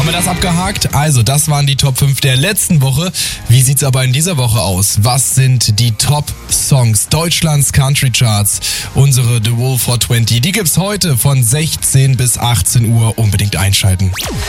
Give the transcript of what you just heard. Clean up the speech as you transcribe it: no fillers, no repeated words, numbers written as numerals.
wir das abgehakt? Also, das waren die Top 5 der letzten Woche. Wie sieht's aber in dieser Woche aus? Was sind die Top-Songs Deutschlands Country Charts? Unsere The Wolf Hot 20, die gibt's heute von 16 bis 18 Uhr. Unbedingt einschalten.